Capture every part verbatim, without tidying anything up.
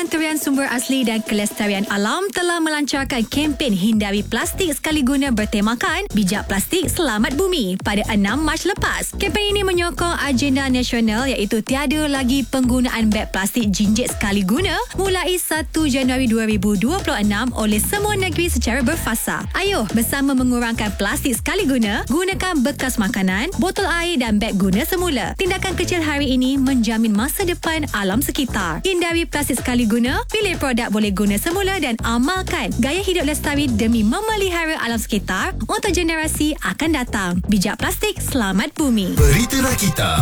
Kementerian Sumber Asli dan Kelestarian Alam telah melancarkan kempen hindari plastik sekali guna bertemakan Bijak Plastik Selamat Bumi pada enam Mac lepas. Kempen ini menyokong agenda nasional iaitu tiada lagi penggunaan beg plastik jinjit sekali guna mulai satu Januari dua ribu dua puluh enam oleh semua negeri secara berfasa. Ayuh bersama mengurangkan plastik sekali guna, gunakan bekas makanan, botol air dan beg guna semula. Tindakan kecil hari ini menjamin masa depan alam sekitar. Hindari plastik sekali guna, pilih produk boleh guna semula dan amalkan gaya hidup lestari demi memelihara alam sekitar untuk generasi akan datang. Bijak Plastik Selamat Bumi. Berita Rakita.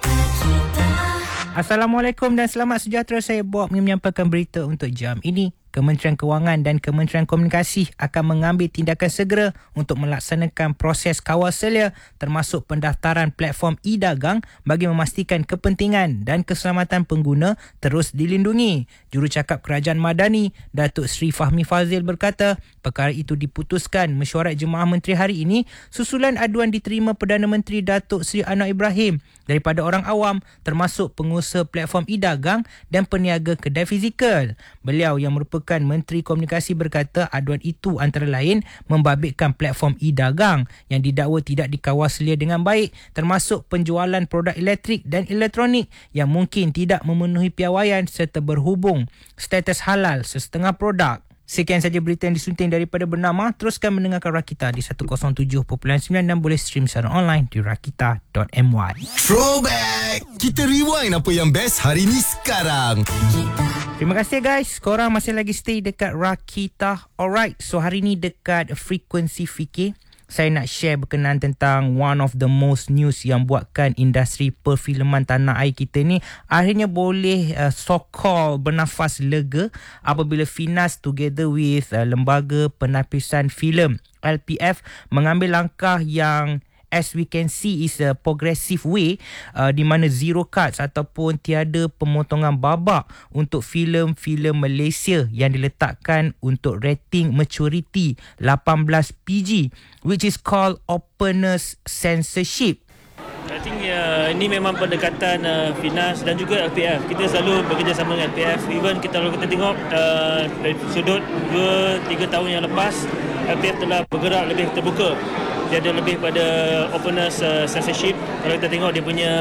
Assalamualaikum dan selamat sejahtera. Saya Bob menyampaikan berita untuk jam ini. Kementerian Kewangan dan Kementerian Komunikasi akan mengambil tindakan segera untuk melaksanakan proses kawal selia termasuk pendaftaran platform e-dagang bagi memastikan kepentingan dan keselamatan pengguna terus dilindungi. Jurucakap Kerajaan Madani, Datuk Seri Fahmi Fazil berkata, perkara itu diputuskan mesyuarat Jemaah Menteri hari ini susulan aduan diterima Perdana Menteri Datuk Seri Anwar Ibrahim daripada orang awam termasuk pengusaha platform e-dagang dan peniaga kedai fizikal. Beliau yang merupakan Menteri Komunikasi berkata aduan itu antara lain membabitkan platform e-dagang yang didakwa tidak dikawal selia dengan baik termasuk penjualan produk elektrik dan elektronik yang mungkin tidak memenuhi piawaian serta berhubung status halal sesetengah produk. Sekian saja berita yang disunting daripada Bernama. Teruskan mendengarkan Rakita di seratus tujuh perpuluhan sembilan dan boleh stream secara online di rakita dot my. Throwback. Kita rewind apa yang best hari ni sekarang. Terima kasih guys. Korang masih lagi stay dekat Rakita. Alright. So hari ni dekat Frekuensi Fikir, saya nak share berkenaan tentang one of the most news yang buatkan industri perfilman tanah air kita ni akhirnya boleh uh, so-called bernafas lega apabila Finas together with uh, Lembaga Penapisan Filem L P F mengambil langkah yang as we can see is a progressive way uh, di mana zero cuts ataupun tiada pemotongan babak untuk filem-filem Malaysia yang diletakkan untuk rating maturity lapan belas P G which is called openness censorship. I think uh, ini memang pendekatan uh, Finas dan juga L P F. Kita selalu bekerjasama dengan L P F. Even kita kalau kita tengok uh, dari sudut dua tiga tahun yang lepas, L P F telah bergerak lebih terbuka. Dia ada lebih pada openness uh, censorship. Kalau kita tengok dia punya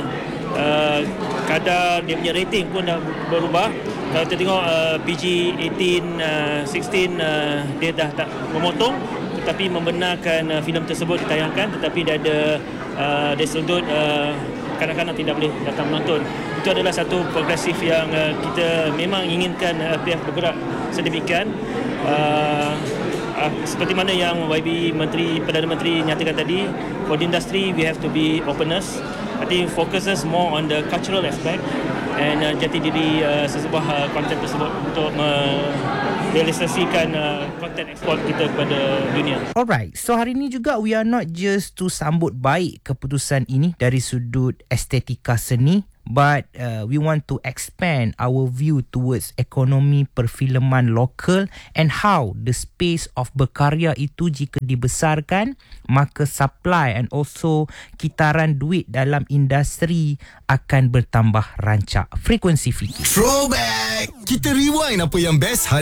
uh, kadar, dia punya rating pun dah berubah. Kalau kita tengok uh, P G lapan, uh, enam belas uh, dia dah tak memotong tetapi membenarkan uh, filem tersebut ditayangkan tetapi dia ada uh, dari sudut uh, kanak-kanak tidak boleh datang menonton. Itu adalah satu progresif yang uh, kita memang inginkan uh, L P F bergerak sedemikian. Uh, Uh, seperti mana yang Y B Menteri Perdana Menteri nyatakan tadi, for the industry we have to be openness. I think focuses more on the cultural aspect and uh, jati diri uh, sesebuah uh, konten tersebut untuk merealisasikan uh, konten ekspor kita kepada dunia. Alright, so hari ini juga we are not just to sambut baik keputusan ini dari sudut estetika seni, but uh, we want to expand our view towards ekonomi perfilman lokal and how the space of berkarya itu jika dibesarkan maka supply and also kitaran duit dalam industri akan bertambah rancak. Frekuensi Fikir. Throwback. Kita rewind apa yang best hari